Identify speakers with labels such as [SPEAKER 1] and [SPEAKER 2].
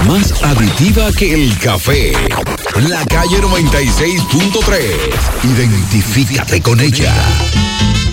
[SPEAKER 1] más adictiva que el café. La Calle 96.3. Identifícate con ella.